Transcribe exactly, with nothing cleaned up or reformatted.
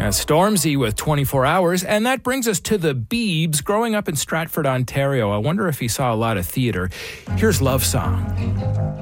Uh, Stormzy with twenty-four hours, and that brings us to the Biebs. Growing up in Stratford, Ontario, I wonder if he saw a lot of theatre. Here's Love Song.